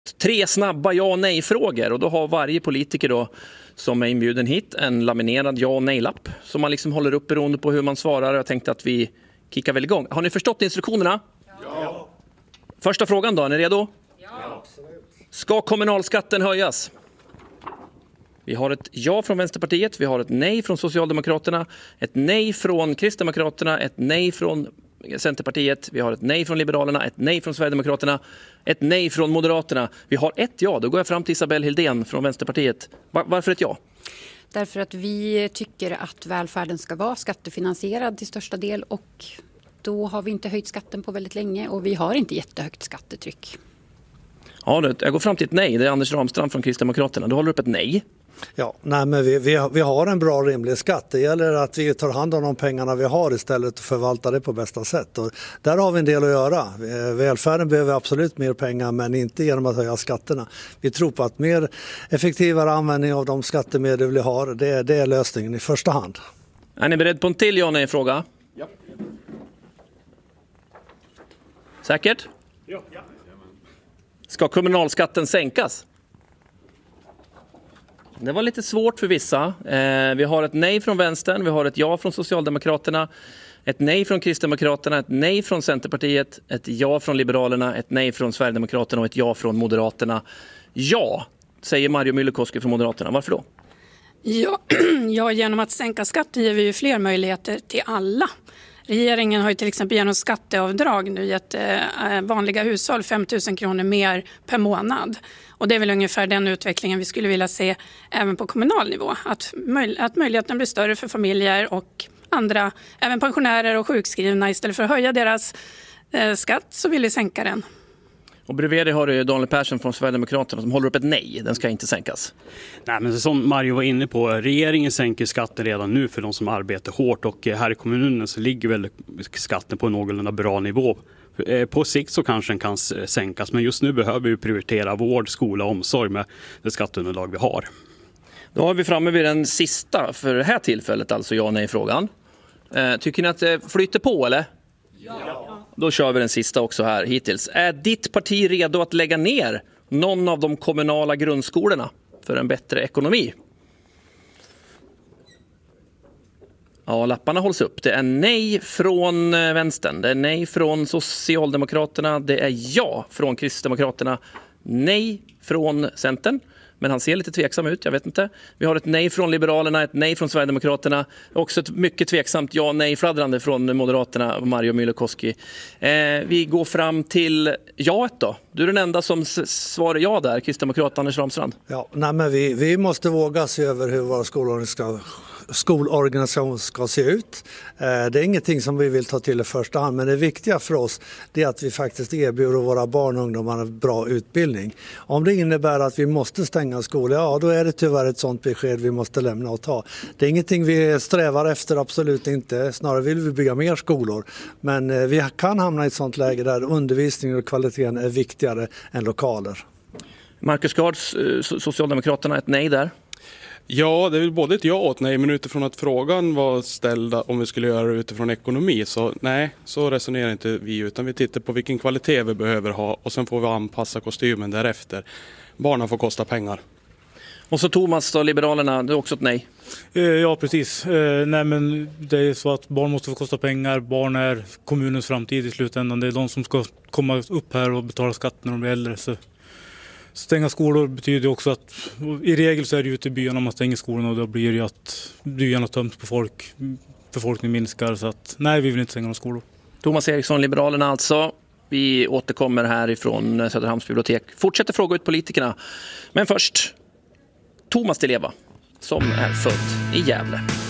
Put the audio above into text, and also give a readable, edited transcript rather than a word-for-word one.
3 snabba ja- och nej-frågor, och då har varje politiker då som är inbjuden hit en laminerad ja- och nej-lapp som man liksom håller upp beroende på hur man svarar. Jag tänkte att vi kickar väl igång. Har ni förstått instruktionerna? Ja. Första frågan då, är ni redo? Ja. Ska kommunalskatten höjas? Vi har ett ja från Vänsterpartiet, vi har ett nej från Socialdemokraterna, ett nej från Kristdemokraterna, ett nej från Centerpartiet, vi har ett nej från Liberalerna, ett nej från Sverigedemokraterna, ett nej från Moderaterna. Vi har ett ja, då går jag fram till Isabelle Hildén från Vänsterpartiet. Varför ett ja? Därför att vi tycker att välfärden ska vara skattefinansierad till största del, och då har vi inte höjt skatten på väldigt länge och vi har inte jättehögt skattetryck. Ja, jag går fram till ett nej. Det är Anders Ramstrand från Kristdemokraterna. Du håller upp ett nej. Ja, nej, men vi har en bra rimlig skatt. Det gäller att vi tar hand om de pengarna vi har istället och förvaltar det på bästa sätt. Och där har vi en del att göra. Välfärden behöver absolut mer pengar, men inte genom att höja skatterna. Vi tror på att mer effektivare användning av de skattemedel vi har, det är lösningen i första hand. Är ni beredd på en till ja-nej-fråga? Ja. Säkert? Ja. Ska kommunalskatten sänkas? Det var lite svårt för vissa. Vi har ett nej från vänstern, vi har ett ja från Socialdemokraterna, ett nej från Kristdemokraterna, ett nej från Centerpartiet, ett ja från Liberalerna, ett nej från Sverigedemokraterna och ett ja från Moderaterna. Ja, säger Mario Myllykoski från Moderaterna. Varför då? Ja, genom att sänka skatten ger vi ju fler möjligheter till alla. Regeringen har ju till exempel genom skatteavdrag nu gett vanliga hushåll 5 000 kronor mer per månad. Och det är väl ungefär den utvecklingen vi skulle vilja se även på kommunal nivå. Att möjligheten blir större för familjer och andra, även pensionärer och sjukskrivna. Istället för att höja deras skatt så vill vi sänka den. Och bredvid det har du Daniel Persson från Sverigedemokraterna som håller upp ett nej. Den ska inte sänkas. Nej, men som Mario var inne på, regeringen sänker skatten redan nu för de som arbetar hårt. Och här i kommunen så ligger väl skatten på en någorlunda bra nivå. På sikt så kanske den kan sänkas, men just nu behöver vi prioritera vård, skola och omsorg med det skatteunderlag vi har. Då har vi framme vid den sista för det här tillfället, alltså ja- nej-frågan. Tycker ni att det flyter på, eller? Ja. Då kör vi den sista också här hittills. Är ditt parti redo att lägga ner någon av de kommunala grundskolorna för en bättre ekonomi? Ja, lapparna hålls upp. Det är nej från vänstern, det är nej från Socialdemokraterna, det är ja från Kristdemokraterna, nej från Centern. Men han ser lite tveksam ut, jag vet inte. Vi har ett nej från Liberalerna, ett nej från Sverigedemokraterna. Också ett mycket tveksamt ja-nej-fladdrande från Moderaterna och Mario Myllykoski. Vi går fram till jaet då. Du är den enda som svarar ja där, Kristdemokrat Anders Ramstrand. Ja, nej, men vi måste våga se över hur våra skolorganisation ska se ut. Det är ingenting som vi vill ta till i första hand, men det viktiga för oss är att vi faktiskt erbjuder våra barn och ungdomar en bra utbildning. Om det innebär att vi måste stänga skolor, ja då är det tyvärr ett sånt besked vi måste lämna och ta. Det är ingenting vi strävar efter, absolut inte. Snarare vill vi bygga mer skolor. Men vi kan hamna i ett sånt läge där undervisningen och kvaliteten är viktigare än lokaler. Marcus Gards, Socialdemokraterna, ett nej där. Ja, det är väl både ett ja och ett nej, men utifrån att frågan var ställd om vi skulle göra det utifrån ekonomi, så nej, så resonerar inte vi, utan vi tittar på vilken kvalitet vi behöver ha och sen får vi anpassa kostymen därefter. Barnen får kosta pengar. Och så Thomas då, Liberalerna, det är också ett nej. Ja, precis. Nej, men det är så att barn måste få kosta pengar. Barn är kommunens framtid i slutändan. Det är de som ska komma upp här och betala skatt när de blir äldre. Så stänga skolor betyder också att i regel så är det ute i byarna man stänger skolorna, och då blir det att byarna töms på folk. Befolkningen minskar, så att nej, vi vill inte stänga några skolor. Thomas Eriksson, Liberalerna alltså. Vi återkommer härifrån Söderhamns bibliotek. Fortsätter fråga ut politikerna. Men först Thomas Di Leva, som är född i Gävle.